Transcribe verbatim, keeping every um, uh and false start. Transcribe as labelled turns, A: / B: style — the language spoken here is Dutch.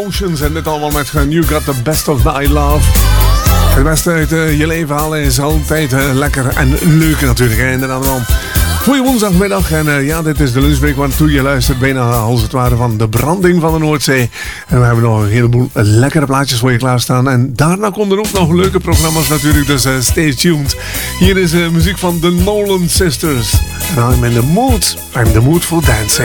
A: Oceans en dit allemaal met You Got The Best Of My Love. Het beste uit uh, je leven halen is altijd uh, lekker en leuk natuurlijk. Hè? Inderdaad wel. Goeie woensdagmiddag en uh, ja, dit is de lunchbreak waartoe je luistert bijna als het ware van de branding van de Noordzee. En we hebben nog een heleboel lekkere plaatjes voor je klaarstaan. En daarna komen er ook nog leuke programma's natuurlijk, dus uh, stay tuned. Hier is uh, muziek van de Nolan Sisters. En I'm in the mood, I'm in the mood for dancing.